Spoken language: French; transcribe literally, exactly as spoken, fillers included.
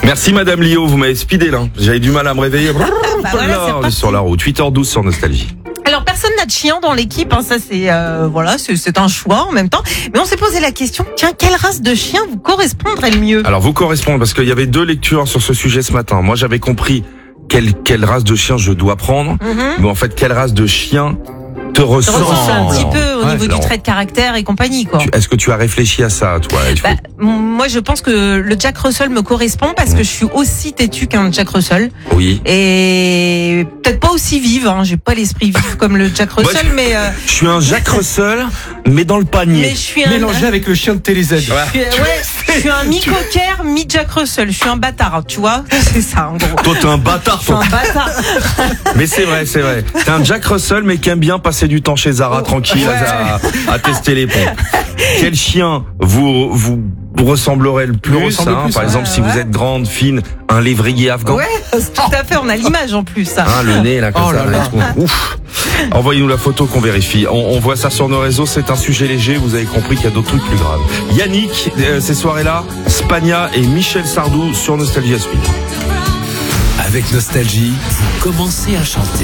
Merci Madame Lio, vous m'avez speedé là. J'avais du mal à me réveiller. Bah voilà, là, sur la route, huit heures douze sur Nostalgie. Alors personne n'a de chien dans l'équipe, hein, ça c'est euh, voilà, c'est, c'est un choix en même temps. Mais on s'est posé la question, tiens, quelle race de chien vous correspondrait le mieux? Alors vous correspondez, parce qu'il y avait deux lectures sur ce sujet ce matin. Moi j'avais compris quelle, quelle race de chien je dois prendre, Mm-hmm. mais en fait quelle race de chien te Ça ressemble. ressemble un petit peu au Ouais, niveau alors, du trait de caractère et compagnie, quoi. tu- Est-ce que tu as réfléchi à ça, toi? Il faut- Bah, m- moi je pense que le Jack Russell me correspond parce que je suis aussi têtue qu'un Jack Russell. Oui. Et peut-être pas aussi vive, hein, j'ai pas l'esprit vif comme le Jack Moi, Russell, je- mais, euh, Je suis un Jack Russell, mais dans le panier. mais je suis un... Mélangé avec le chien de Télé Z. Ouais. Je suis, ouais, je suis un mi-cocker, mi-Jack Russell. Je suis un bâtard, tu vois. C'est ça, en gros. Toi t'es un bâtard, Je suis toi. un bâtard. Mais c'est vrai, c'est vrai. T'es un Jack Russell, mais qui aime bien passer du temps chez Zara, tranquille, à, à tester les pompes. Quel chien vous vous vous ressemblerait le plus, ressemble le hein, plus, Par ouais, exemple, si ouais. vous êtes grande, fine, un lévrier afghan. Ouais, tout à fait. On a l'image en plus, ça. Hein, le nez là comme Oh ça. là là, là. et tout. Ouf. Envoyez-nous la photo qu'on vérifie. On, on voit ça sur nos réseaux. C'est un sujet léger. Vous avez compris qu'il y a d'autres trucs plus graves. Yannick, euh, ces soirées-là, Spagna et Michel Sardou sur Nostalgie à suivre. Avec Nostalgie, vous commencez à chanter.